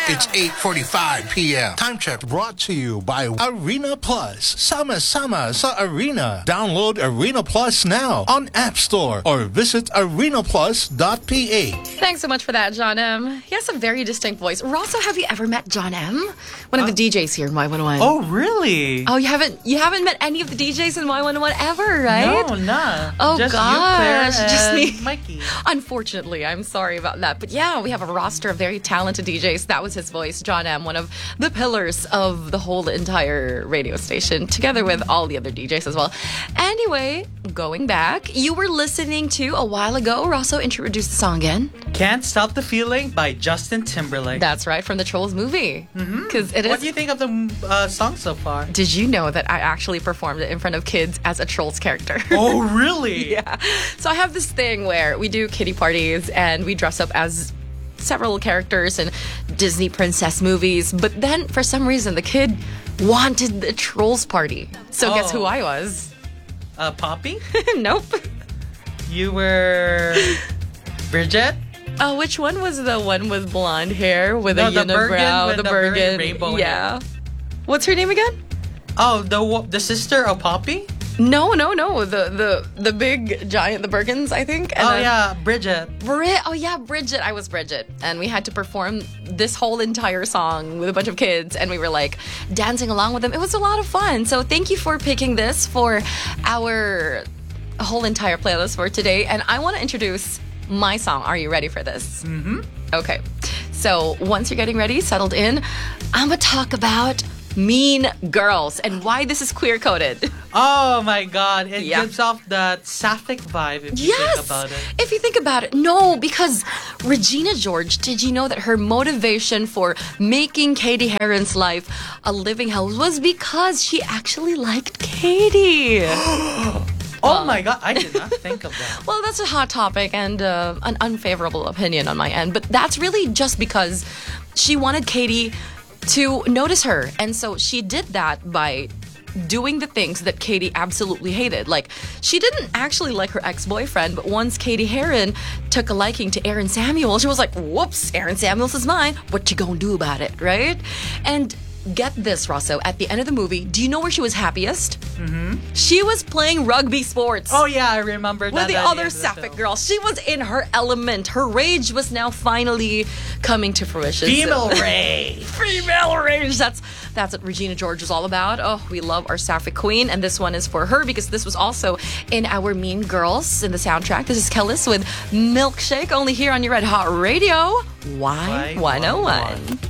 It's 8:45 p.m. Time check brought to you by Arena Plus. Sama-sama sa Arena. Download Arena Plus now on App Store or visit arenaplus.ph. Thanks so much for that, John M. He has a very distinct voice. Rosso, have you ever met John M? One of the DJs here in Y101. Oh, really? Oh, you haven't met any of the DJs in Y101 ever, right? No, nah. Oh, just gosh. you, Claire, Just and me. Mikey. Unfortunately, I'm sorry about that. But yeah, we have a roster of very talented DJs. That was his voice, John M., one of the pillars of the whole entire radio station, together with all the other DJs as well. Anyway, going back, you were listening to, a while ago, Rosso introduced the song again. Can't Stop the Feeling by Justin Timberlake. That's right, from the Trolls movie. Because it is. What do you think of the song so far? Did you know that I actually performed it in front of kids as a Trolls character? Oh, really? Yeah. So I have this thing where we do kiddie parties and we dress up as several characters in Disney princess movies. But then, for some reason, the kid wanted the Trolls party. So guess who I was? Poppy? Nope. You were Bridget? Oh, which one was the one with blonde hair with No, a the unibrow? Bergen with the Bergen. rainbow Yeah. What's her name again? Oh, the sister of Poppy? No. The big giant, the Bergens, I think. And then yeah, Bridget. Bridget. I was Bridget. And we had to perform this whole entire song with a bunch of kids. And we were like dancing along with them. It was a lot of fun. So thank you for picking this for our whole entire playlist for today. And I want to introduce my song. Are you ready for this? Mm-hmm. Okay. So once you're getting ready, settled in, I'm going to talk about Mean Girls and why this is queer-coded. Oh my god, it Yeah. gives off that sapphic vibe if you think about it. If you think about it. No, because Regina George, did you know that her motivation for making Katie Heron's life a living hell was because she actually liked Katie? Oh my god, I did not think of that. Well, that's a hot topic and an unfavorable opinion on my end. But that's really just because she wanted Katie to notice her. And so she did that by doing the things that Katie absolutely hated. Like, she didn't actually like her ex-boyfriend, but once Katie Heron took a liking to Aaron Samuels, she was like, whoops, Aaron Samuels is mine. What you gonna do about it, right? And get this, Rosso, at the end of the movie, do you know where she was happiest? She was playing rugby sports. Oh yeah, I remember that. With the at other end of the sapphic film. girl. She was in her element. Her rage was now finally coming to fruition. Female rage. Female rage. That's what Regina George is all about. Oh, we love our sapphic queen. And this one is for her because this was also in our Mean Girls in the soundtrack. This is Kellis with Milkshake, only here on your Red Hot Radio, Y101.